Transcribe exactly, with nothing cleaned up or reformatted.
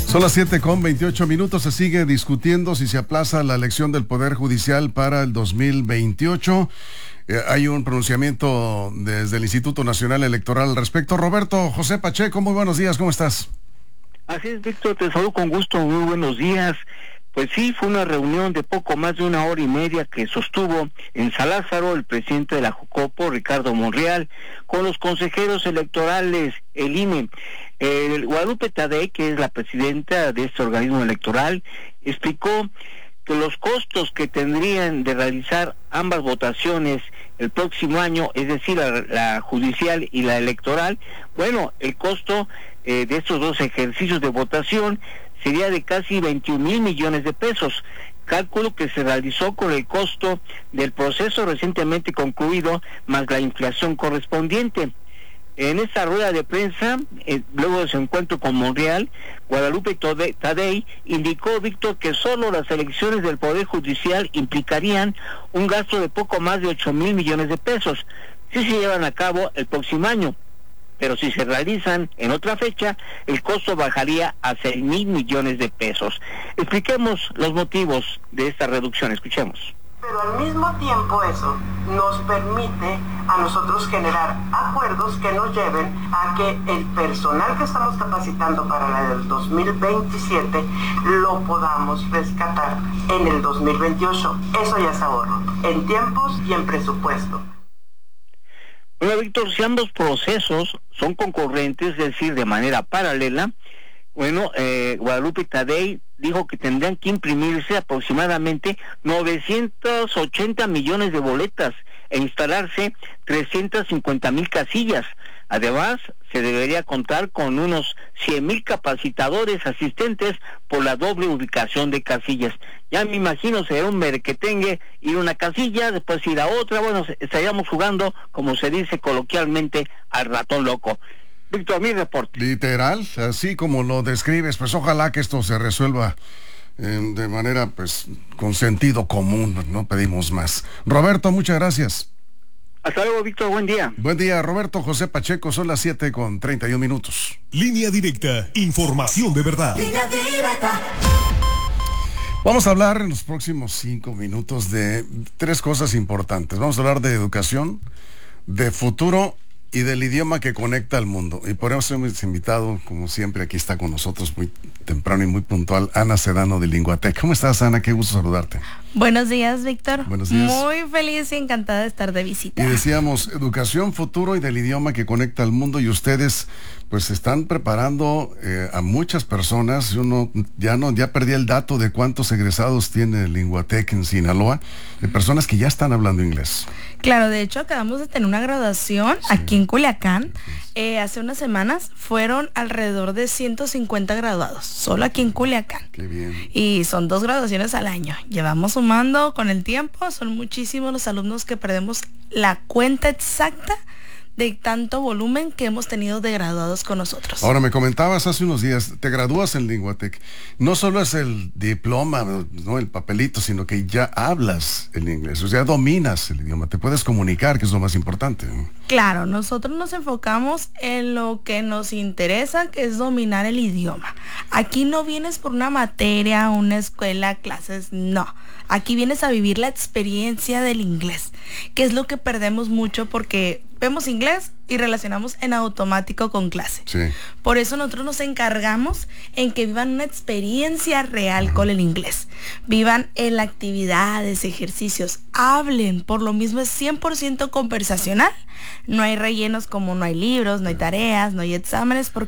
Son las siete con veintiocho minutos. Se sigue discutiendo si se aplaza la elección del Poder Judicial para el dos mil veintiocho. Eh, hay un pronunciamiento desde el Instituto Nacional Electoral al respecto. Roberto José Pacheco, muy buenos días, ¿cómo estás? Así es, Víctor, te saludo con gusto, muy buenos días. Pues sí, fue una reunión de poco más de una hora y media que sostuvo en San Lázaro el presidente de la Jucopo, Ricardo Monreal, con los consejeros electorales, el I N E. El Guadalupe Tadei, que es la presidenta de este organismo electoral, explicó que los costos que tendrían de realizar ambas votaciones el próximo año, es decir, la, la judicial y la electoral, bueno, el costo eh, de estos dos ejercicios de votación sería de casi veintiún mil millones de pesos, cálculo que se realizó con el costo del proceso recientemente concluido más la inflación correspondiente. En esta rueda de prensa, eh, luego de su encuentro con Monreal, Guadalupe Tadei indicó, Víctor, que solo las elecciones del Poder Judicial implicarían un gasto de poco más de ocho mil millones de pesos, si se llevan a cabo el próximo año. Pero si se realizan en otra fecha, el costo bajaría a seis mil millones de pesos. Expliquemos los motivos de esta reducción, escuchemos. Pero al mismo tiempo eso nos permite a nosotros generar acuerdos que nos lleven a que el personal que estamos capacitando para la del dos mil veintisiete lo podamos rescatar en el dos mil veintiocho. Eso ya es ahorro, en tiempos y en presupuesto. Bueno, Víctor, si ambos procesos son concurrentes, es decir, de manera paralela, bueno, eh, Guadalupe Tadei dijo que tendrían que imprimirse aproximadamente novecientos ochenta millones de boletas e instalarse trescientas cincuenta mil casillas. Además, se debería contar con unos cien mil capacitadores asistentes por la doble ubicación de casillas. Ya me imagino, será un merequetengue ir a una casilla, después ir a otra. Bueno, estaríamos jugando, como se dice coloquialmente, al ratón loco. Víctor, mi reporte. Literal, así como lo describes, pues ojalá que esto se resuelva eh, de manera, pues, con sentido común, no pedimos más. Roberto, muchas gracias. Hasta luego, Víctor, buen día. Buen día, Roberto José Pacheco, son las siete con treinta y un minutos. Línea directa, información de verdad. Línea directa. Vamos a hablar en los próximos cinco minutos de tres cosas importantes. Vamos a hablar de educación, de futuro y del idioma que conecta al mundo. Y por eso hemos invitado, como siempre, aquí está con nosotros muy temprano y muy puntual, Ana Sedano de Linguatec. ¿Cómo estás, Ana? Qué gusto saludarte. Buenos días, Víctor. Buenos días. Muy feliz y encantada de estar de visita. Y decíamos, educación, futuro y del idioma que conecta al mundo, y ustedes pues están preparando eh, a muchas personas. Yo no, ya no, ya perdí el dato de cuántos egresados tiene Linguatec en Sinaloa, de personas que ya están hablando inglés. Claro, de hecho acabamos de tener una graduación sí. aquí en Culiacán. Eh, hace unas semanas fueron alrededor de ciento cincuenta graduados, solo aquí en Culiacán. Qué bien. Y son dos graduaciones al año. Llevamos sumando con el tiempo, son muchísimos los alumnos que perdemos la cuenta exacta de tanto volumen que hemos tenido de graduados con nosotros. Ahora, me comentabas hace unos días, te gradúas en Linguatec. No solo es el diploma, no el papelito, sino que ya hablas el inglés, o sea, dominas el idioma, te puedes comunicar, que es lo más importante. Claro, nosotros nos enfocamos en lo que nos interesa, que es dominar el idioma. Aquí no vienes por una materia, una escuela, clases, no. Aquí vienes a vivir la experiencia del inglés, que es lo que perdemos mucho porque vemos inglés y relacionamos en automático con clase. Sí. Por eso nosotros nos encargamos en que vivan una experiencia real uh-huh. con el inglés. Vivan en actividades, ejercicios, hablen. Por lo mismo es cien por ciento conversacional. No hay rellenos como no hay libros, no hay tareas, no hay exámenes, porque